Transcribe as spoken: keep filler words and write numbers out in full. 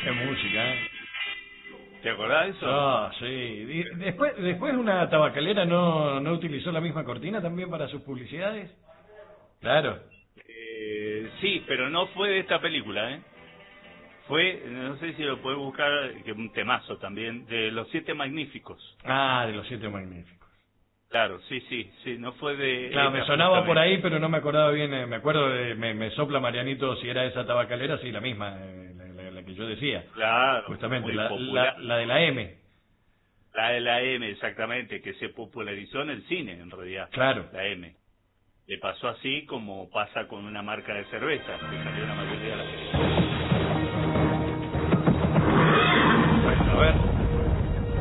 Qué música, ¿eh? ¿Te acordás de eso? Ah, sí. Y después, después una tabacalera no, no utilizó la misma cortina también para sus publicidades. Claro. Eh, sí, pero no fue de esta película, ¿eh? Fue, no sé si lo puedes buscar, que un temazo también, de Los Siete Magníficos. Ah, de los Siete Magníficos. Claro, sí, sí, sí, no fue de Claro, me esta sonaba por ahí, justamente. pero no me acordaba bien. eh, Me acuerdo de, me, me sopla Marianito si era esa tabacalera, sí, la misma, eh, la, la- la que yo decía. Claro, Justamente, muy la, la, popular. la de la M. La de la M, exactamente, que se popularizó en el cine, en realidad, Claro. la M. Le pasó así como pasa con una marca de cerveza, que salió una marca